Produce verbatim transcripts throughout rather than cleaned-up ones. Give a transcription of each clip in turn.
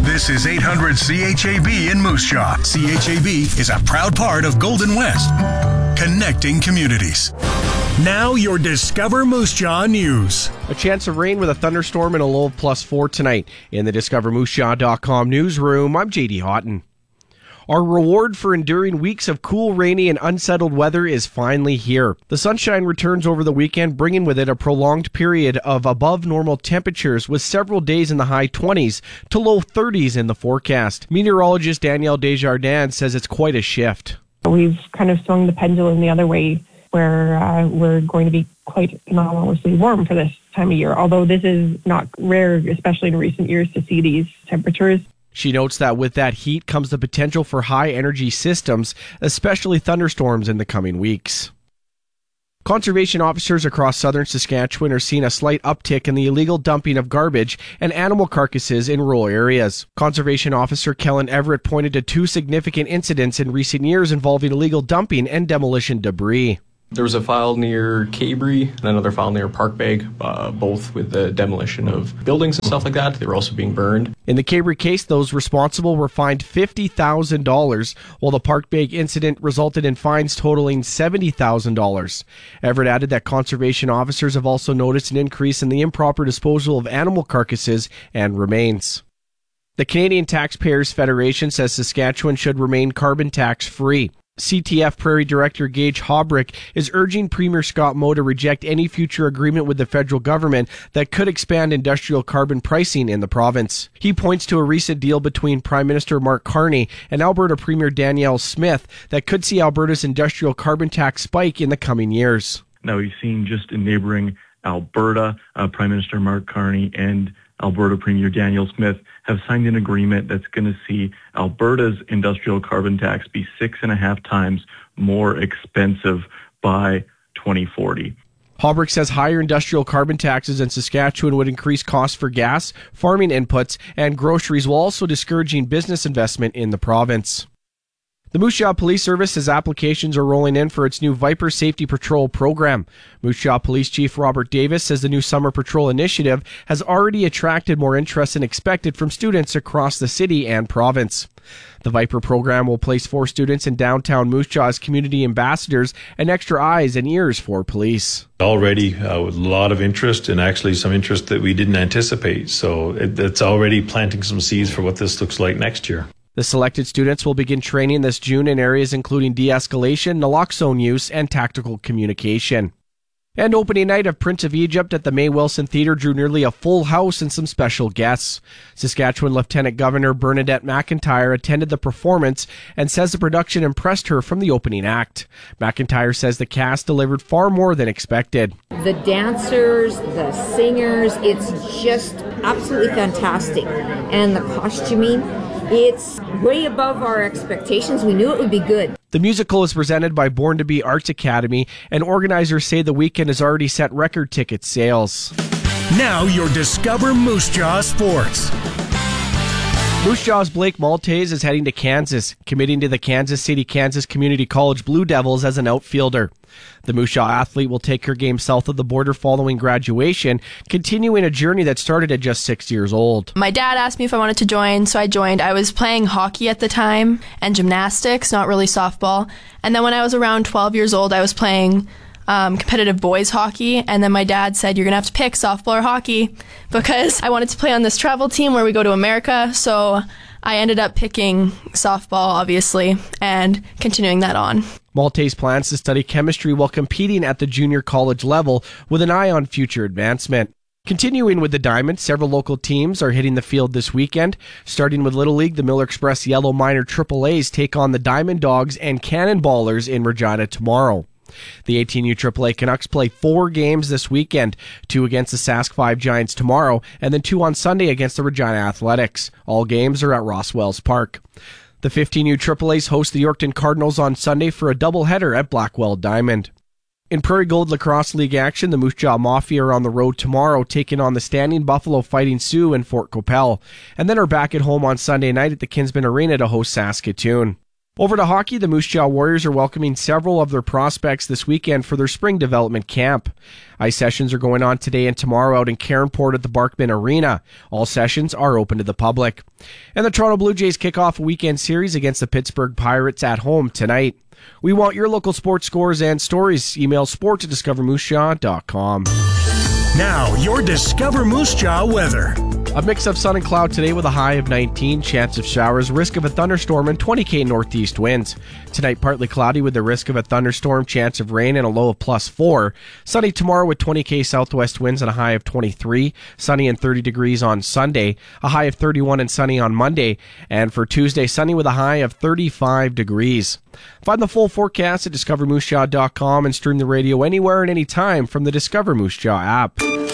This is eight hundred C H A B in Moose Jaw. C H A B is a proud part of Golden West, connecting communities. Now your Discover Moose Jaw news. A chance of rain with a thunderstorm and a low of plus four tonight. In the discover moose jaw dot com newsroom, I'm J D Houghton. Our reward for enduring weeks of cool, rainy, and unsettled weather is finally here. The sunshine returns over the weekend, bringing with it a prolonged period of above normal temperatures, with several days in the high twenties to low thirties in the forecast. Meteorologist Danielle Desjardins says it's quite a shift. We've kind of swung the pendulum the other way, where uh, we're going to be quite anomalously warm for this time of year, although this is not rare, especially in recent years, to see these temperatures. She notes that with that heat comes the potential for high-energy systems, especially thunderstorms in the coming weeks. Conservation officers across southern Saskatchewan are seeing a slight uptick in the illegal dumping of garbage and animal carcasses in rural areas. Conservation officer Kellen Everett pointed to two significant incidents in recent years involving illegal dumping and demolition debris. There was a file near Cabri and another file near Parkbeg, uh, both with the demolition of buildings and stuff like that. They were also being burned. In the Cabri case, those responsible were fined fifty thousand dollars, while the Parkbeg incident resulted in fines totaling seventy thousand dollars. Everett added that conservation officers have also noticed an increase in the improper disposal of animal carcasses and remains. The Canadian Taxpayers Federation says Saskatchewan should remain carbon tax-free. C T F Prairie Director Gage Hobrick is urging Premier Scott Moe to reject any future agreement with the federal government that could expand industrial carbon pricing in the province. He points to a recent deal between Prime Minister Mark Carney and Alberta Premier Danielle Smith that could see Alberta's industrial carbon tax spike in the coming years. Now, we've seen just in neighboring Alberta, uh, Prime Minister Mark Carney and Alberta Premier Danielle Smith have signed an agreement that's going to see Alberta's industrial carbon tax be six and a half times more expensive by twenty forty. Hobrick says higher industrial carbon taxes in Saskatchewan would increase costs for gas, farming inputs, and groceries, while also discouraging business investment in the province. The Moose Jaw Police Service says applications are rolling in for its new Viper Safety Patrol program. Moose Jaw Police Chief Robert Davis says the new Summer Patrol initiative has already attracted more interest than expected from students across the city and province. The Viper program will place four students in downtown Moose Jaw as community ambassadors and extra eyes and ears for police. Already uh, with a lot of interest, and actually some interest that we didn't anticipate. So it, it's already planting some seeds for what this looks like next year. The selected students will begin training this June in areas including de-escalation, naloxone use, and tactical communication. And opening night of Prince of Egypt at the May Wilson Theatre drew nearly a full house and some special guests. Saskatchewan Lieutenant Governor Bernadette McIntyre attended the performance and says the production impressed her from the opening act. McIntyre says the cast delivered far more than expected. The dancers, the singers, it's just absolutely fantastic. And the costuming, it's way above our expectations. We knew it would be good. The musical is presented by Born to Be Arts Academy, and organizers say the weekend has already set record ticket sales. Now your Discover Moose Jaw Sports. Moose Jaw's Blake Maltese is heading to Kansas, committing to the Kansas City, Kansas Community College Blue Devils as an outfielder. The Moose Jaw athlete will take her game south of the border following graduation, continuing a journey that started at just six years old. My dad asked me if I wanted to join, so I joined. I was playing hockey at the time and gymnastics, not really softball. And then when I was around twelve years old, I was playing Um, competitive boys hockey, and then my dad said, you're gonna have to pick softball or hockey, because I wanted to play on this travel team where we go to America. So I ended up picking softball, obviously, and continuing that on. Maltese plans to study chemistry while competing at the junior college level with an eye on future advancement. Continuing with the Diamond, several local teams are hitting the field this weekend. Starting with Little League, the Miller Express Yellow Minor Triple A's take on the Diamond Dogs and Cannonballers in Regina tomorrow. The eighteen U triple A Canucks play four games this weekend, two against the Sask five Giants tomorrow, and then two on Sunday against the Regina Athletics. All games are at Ross Wells Park. The fifteen U triple A's host the Yorkton Cardinals on Sunday for a doubleheader at Blackwell Diamond. In Prairie Gold Lacrosse League action, the Moose Jaw Mafia are on the road tomorrow, taking on the Standing Buffalo Fighting Sioux in Fort Copel, and then are back at home on Sunday night at the Kinsman Arena to host Saskatoon. Over to hockey, the Moose Jaw Warriors are welcoming several of their prospects this weekend for their spring development camp. Ice sessions are going on today and tomorrow out in Cairnport at the Barkman Arena. All sessions are open to the public. And the Toronto Blue Jays kick off a weekend series against the Pittsburgh Pirates at home tonight. We want your local sports scores and stories. Email sport at discover moose jaw dot com. Now, your Discover Moose Jaw weather. A mix of sun and cloud today with a high of nineteen, chance of showers, risk of a thunderstorm, and twenty K northeast winds. Tonight, partly cloudy with the risk of a thunderstorm, chance of rain, and a low of plus four. Sunny tomorrow with twenty K southwest winds and a high of twenty-three. Sunny and thirty degrees on Sunday, a high of thirty-one and sunny on Monday. And for Tuesday, sunny with a high of thirty-five degrees. Find the full forecast at discover moose jaw dot com and stream the radio anywhere and anytime from the Discover Moose Jaw app.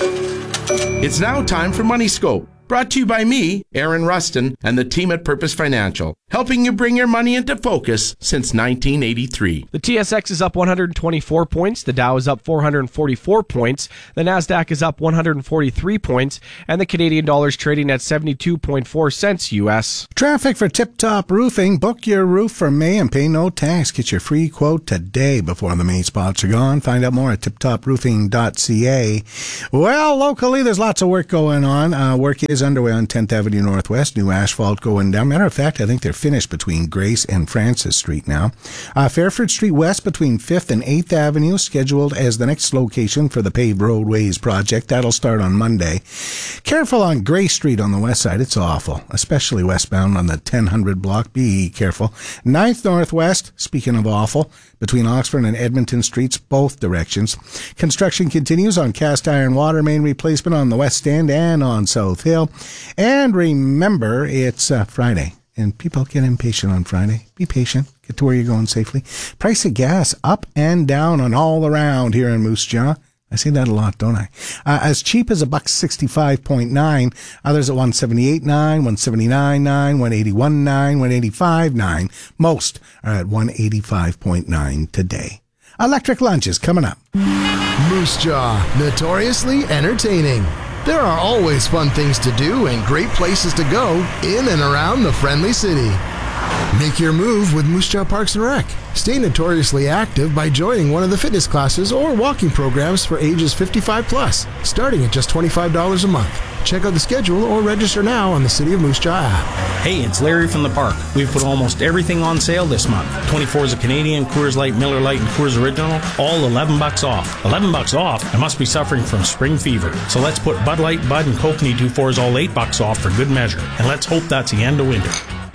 It's now time for Money Scope, brought to you by me, Aaron Rustin, and the team at Purpose Financial, helping you bring your money into focus since nineteen eighty-three. The T S X is up one hundred twenty-four points, the Dow is up four hundred forty-four points, the Nasdaq is up one hundred forty-three points, and the Canadian dollar is trading at seventy-two point four cents U S. Traffic for Tip Top Roofing. Book your roof for May and pay no tax. Get your free quote today before the May spots are gone. Find out more at tip top roofing dot c a. Well, locally, there's lots of work going on. Uh, work is underway on tenth Avenue Northwest. New asphalt going down. Matter of fact, I think they're finished between Grace and Francis Street now. Uh, Fairford Street West between fifth and eighth Avenue scheduled as the next location for the paved roadways project. That'll start on Monday. Careful on Grace Street on the west side. It's awful, especially westbound on the ten hundred block. Be careful. ninth Northwest, speaking of awful, between Oxford and Edmonton Streets, both directions. Construction continues on cast iron water main replacement on the west end and on South Hill. And remember, it's uh, Friday. And people get impatient on Friday. Be patient. Get to where you're going safely. Price of gas up and down on all around here in Moose Jaw. I say that a lot, don't I? Uh, as cheap as a buck sixty-five point nine. Others at one seventy-eight nine, one seventy-nine nine, one eighty-one nine, one eighty-five nine. Most are at one eighty-five point nine today. Electric Lunch is coming up. Moose Jaw, notoriously entertaining. There are always fun things to do and great places to go in and around the friendly city. Make your move with Moose Jaw Parks and Rec. Stay notoriously active by joining one of the fitness classes or walking programs for ages fifty-five plus, starting at just twenty-five dollars a month. Check out the schedule or register now on the City of Moose Jaw app. Hey, it's Larry from the park. We've put almost everything on sale this month. twenty-fours of Canadian, Coors Light, Miller Lite, and Coors Original, all eleven bucks off. eleven bucks off? I must be suffering from spring fever. So let's put Bud Light, Bud, and Coke and twenty-fours all eight bucks off for good measure. And let's hope that's the end of winter.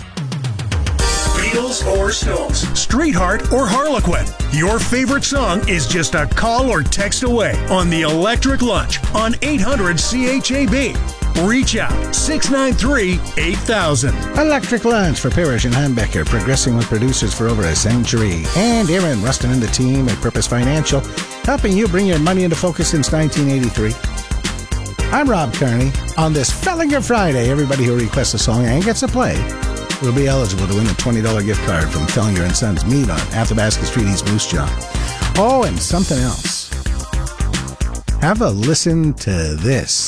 Beatles or Stones, Streetheart or Harlequin. Your favorite song is just a call or text away on the Electric Lunch on eight hundred C H A B. Reach out, six nine three, eight thousand. Electric Lunch for Parrish and Hanbecker, progressing with producers for over a century. And Aaron Rustin and the team at Purpose Financial, helping you bring your money into focus since nineteen eighty-three. I'm Rob Carney. On this Fellinger Friday, everybody who requests a song and gets a play will be eligible to win a twenty dollars gift card from Fellinger and Sons Meat on Athabasca Street, East Moose Jaw. Oh, and something else. Have a listen to this.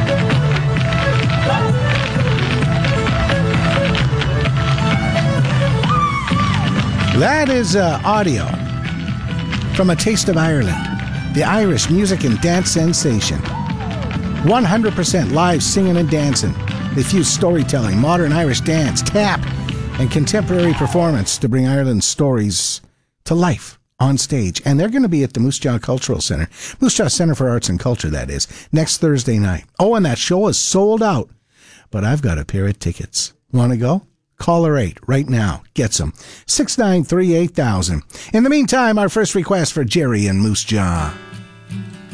That is uh, audio from A Taste of Ireland, the Irish music and dance sensation. one hundred percent live singing and dancing. They fuse storytelling, modern Irish dance, tap, and contemporary performance to bring Ireland's stories to life on stage. And they're going to be at the Moose Jaw Cultural Center, Moose Jaw Center for Arts and Culture, that is, next Thursday night. Oh, and that show is sold out. But I've got a pair of tickets. Want to go? Call or eight right now. Get some. six nine three, eight thousand. In the meantime, our first request for Jerry and Moose Jaw.